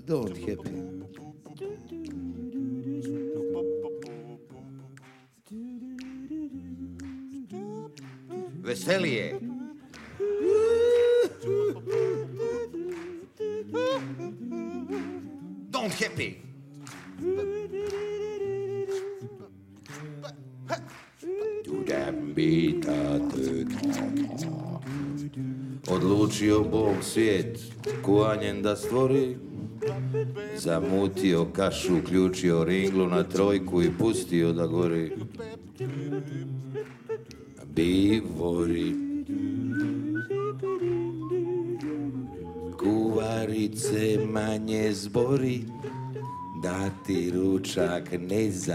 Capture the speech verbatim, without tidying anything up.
Don't happy. Veselije. Don't happy. Odlučio Bog svijet kuvanjem da stvori, zamutio kašu, uključio ringlu na trojku i pustio da gori. Bivori, kuvarice manje zbori, da ti ručak ne za